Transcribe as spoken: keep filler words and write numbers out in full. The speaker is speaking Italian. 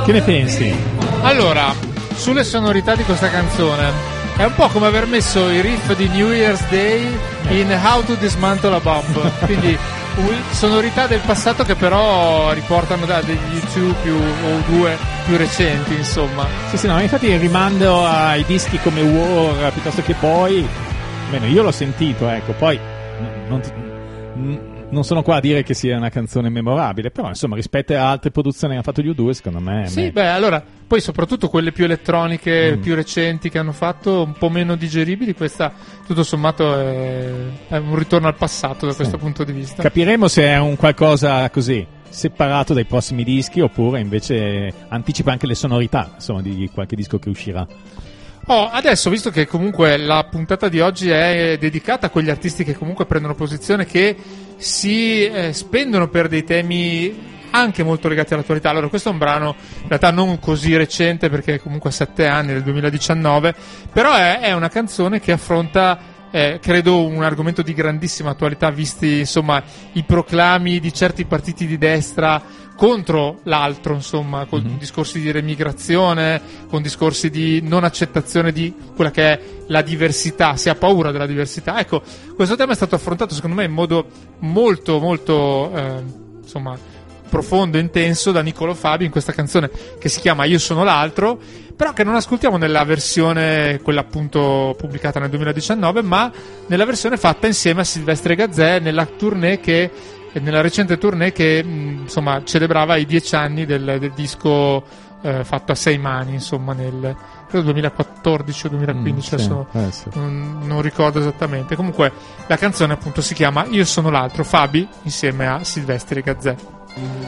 Che ne pensi? Allora, sulle sonorità di questa canzone, è un po' come aver messo i riff di New Year's Day in How to Dismantle a Bomb. Quindi sonorità del passato che però riportano da degli U due più, o due più recenti, insomma. Sì, sì, no, infatti rimando ai dischi come War piuttosto che poi, almeno io l'ho sentito, ecco, poi non, non sono qua a dire che sia una canzone memorabile, però insomma rispetto a altre produzioni che hanno fatto gli U due, secondo me... Sì, me... beh, allora, poi soprattutto quelle più elettroniche, mm. più recenti che hanno fatto, un po' meno digeribili, questa tutto sommato è, è un ritorno al passato da sì. questo punto di vista. Capiremo se è un qualcosa così separato dai prossimi dischi oppure invece anticipa anche le sonorità, insomma, di qualche disco che uscirà. Oh, adesso, visto che comunque la puntata di oggi è dedicata a quegli artisti che comunque prendono posizione, che si eh, spendono per dei temi anche molto legati all'attualità. Allora, questo è un brano in realtà non così recente, perché comunque ha sette anni, del duemiladiciannove, però è, è una canzone che affronta Eh, credo un argomento di grandissima attualità, visti insomma i proclami di certi partiti di destra contro l'altro, insomma, con mm-hmm. discorsi di remigrazione, con discorsi di non accettazione di quella che è la diversità, si ha paura della diversità. Ecco, questo tema è stato affrontato secondo me in modo molto molto eh, insomma profondo e intenso da Niccolò Fabi in questa canzone che si chiama Io sono l'altro, però che non ascoltiamo nella versione quella appunto pubblicata nel duemiladiciannove, ma nella versione fatta insieme a Silvestre Gazzè nella tournée che nella recente tournée che mh, insomma celebrava i dieci anni del, del disco eh, fatto a sei mani, insomma nel credo duemilaquattordici o duemilaquindici, mm, sì, adesso eh, sì. non, non ricordo esattamente. Comunque la canzone appunto si chiama Io sono l'altro, Fabi insieme a Silvestre Gazzè.